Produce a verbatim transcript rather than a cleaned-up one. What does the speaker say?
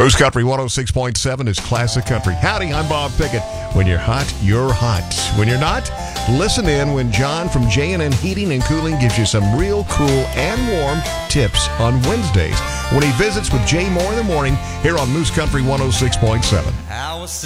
Moose Country one oh six point seven is Classic Country. Howdy, I'm Bob Pickett. When you're hot, you're hot. When you're not, listen in when John from J and N Heating and Cooling gives you some real cool and warm tips on Wednesdays when he visits with Jay Moore in the morning here on Moose Country one oh six point seven.